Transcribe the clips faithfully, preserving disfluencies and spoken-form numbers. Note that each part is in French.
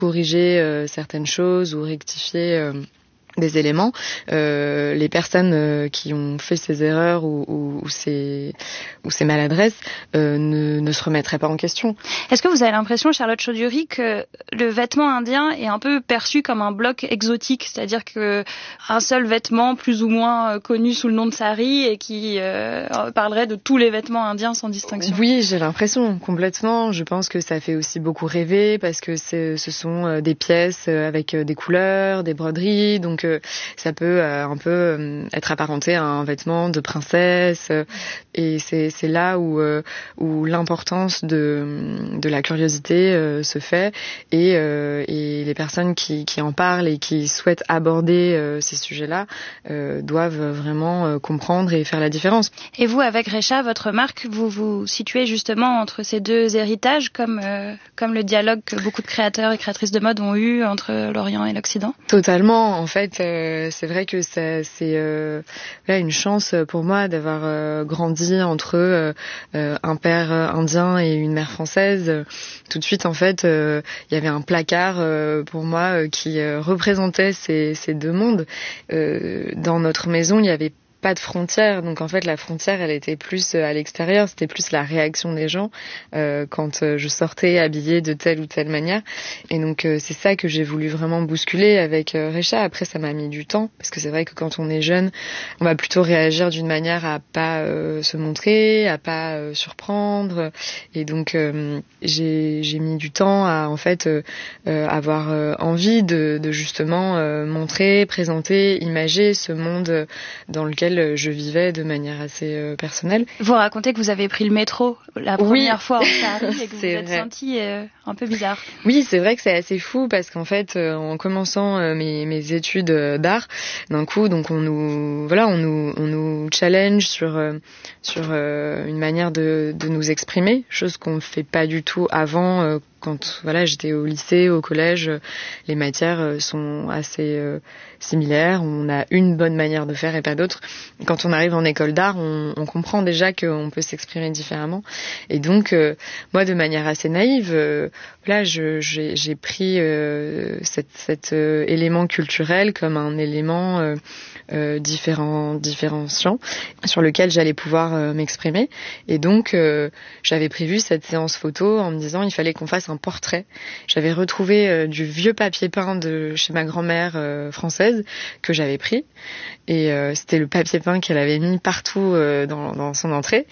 corriger euh, certaines choses ou rectifier euh, des éléments, euh, les personnes euh, qui ont fait ces erreurs ou, ou, ou, ces, ou ces maladresses euh, ne, ne se remettraient pas en question. Est-ce que vous avez l'impression, Charlotte Chaudury, que le vêtement indien est un peu perçu comme un bloc exotique, c'est-à-dire que un seul vêtement plus ou moins connu sous le nom de sari et qui euh, parlerait de tous les vêtements indiens sans distinction? Oui, j'ai l'impression, complètement. Je pense que ça fait aussi beaucoup rêver parce que c'est, ce sont des pièces avec des couleurs, des broderies, donc ça peut euh, un peu euh, être apparenté à un vêtement de princesse euh, et c'est c'est là où euh, où l'importance de de la curiosité euh, se fait et euh, et les personnes qui qui en parlent et qui souhaitent aborder euh, ces sujets-là euh, doivent vraiment euh, comprendre et faire la différence. Et vous, avec Recha, votre marque, vous vous situez justement entre ces deux héritages, comme euh, comme le dialogue que beaucoup de créateurs et créatrices de mode ont eu entre l'Orient et l'Occident? Totalement, en fait. Euh, c'est vrai que ça, c'est euh, là, une chance pour moi d'avoir euh, grandi entre euh, un père indien et une mère française. Tout de suite, en fait, euh, il y avait un placard euh, pour moi euh, qui euh, représentait ces, ces deux mondes. Euh, dans notre maison, il y avait pas de frontière, donc en fait la frontière elle était plus à l'extérieur, c'était plus la réaction des gens euh, quand euh, je sortais habillée de telle ou telle manière, et donc euh, c'est ça que j'ai voulu vraiment bousculer avec euh, Recha. Après ça m'a mis du temps parce que c'est vrai que quand on est jeune on va plutôt réagir d'une manière à pas euh, se montrer, à pas euh, surprendre, et donc euh, j'ai j'ai mis du temps à en fait euh, euh, avoir euh, envie de, de justement euh, montrer, présenter, imager ce monde dans lequel je vivais de manière assez euh, personnelle. Vous racontez que vous avez pris le métro la première oui. fois en Paris et que vous vous êtes senti euh, un peu bizarre. Oui, c'est vrai que c'est assez fou parce qu'en fait, euh, en commençant euh, mes, mes études euh, d'art, d'un coup, donc on nous, voilà, on nous, on nous challenge sur euh, sur euh, une manière de, de nous exprimer, chose qu'on ne fait pas du tout avant. Euh, Quand voilà, j'étais au lycée, au collège, les matières sont assez euh, similaires. On a une bonne manière de faire et pas d'autre. Quand on arrive en école d'art, on, on comprend déjà qu'on peut s'exprimer différemment. Et donc, euh, moi, de manière assez naïve, euh, là, je, j'ai, j'ai pris euh, cet, cet euh, élément culturel comme un élément euh, euh, différent, différenciant sur lequel j'allais pouvoir euh, m'exprimer. Et donc, euh, j'avais prévu cette séance photo en me disant il fallait qu'on fasse un portrait. J'avais retrouvé euh, du vieux papier peint de chez ma grand-mère euh, française que j'avais pris, et euh, c'était le papier peint qu'elle avait mis partout euh, dans, dans son entrée,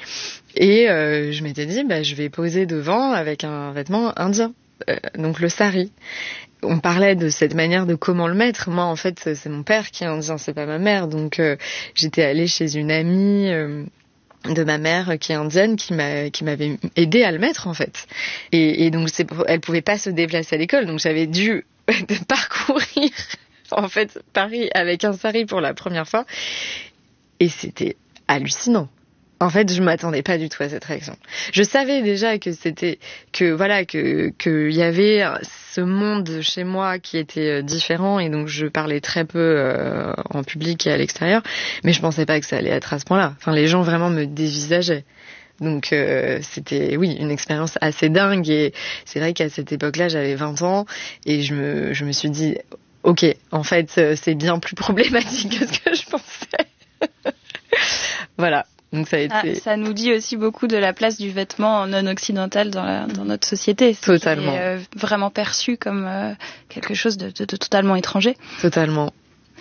et euh, je m'étais dit bah je vais poser devant avec un vêtement indien, euh, donc le sari. On parlait de cette manière de comment le mettre. Moi, en fait, c'est mon père qui est indien, c'est pas ma mère, donc euh, j'étais allée chez une amie euh, de ma mère qui est indienne qui m'a qui m'avait aidé à le mettre en fait, et, et donc c'est elle pouvait pas se déplacer à l'école, donc j'avais dû parcourir en fait Paris avec un sari pour la première fois, et c'était hallucinant. En fait, je m'attendais pas du tout à cette réaction. Je savais déjà que c'était que voilà que que il y avait ce monde chez moi qui était différent, et donc je parlais très peu euh, en public et à l'extérieur, mais je pensais pas que ça allait être à ce point-là. Enfin, les gens vraiment me dévisageaient. Donc euh, c'était oui une expérience assez dingue, et c'est vrai qu'à cette époque-là, j'avais vingt ans, et je me je me suis dit OK, en fait, c'est bien plus problématique que ce que je pensais. Voilà. Donc ça a été... ah, ça nous dit aussi beaucoup de la place du vêtement non occidental dans, la, dans notre société. C'est totalement. Est, euh, vraiment perçu comme euh, quelque chose de, de, de totalement étranger. Totalement.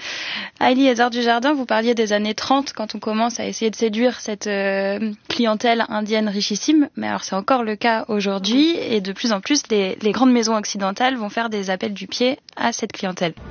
Aïli Hazard Dujardin, vous parliez des années trente quand on commence à essayer de séduire cette euh, clientèle indienne richissime, mais alors c'est encore le cas aujourd'hui, et de plus en plus les, les grandes maisons occidentales vont faire des appels du pied à cette clientèle.